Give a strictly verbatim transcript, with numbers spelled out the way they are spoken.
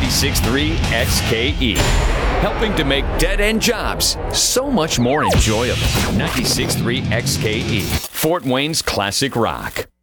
ninety-six point three X K E. Helping to make dead-end jobs so much more enjoyable. ninety-six point three X K E. Fort Wayne's classic rock.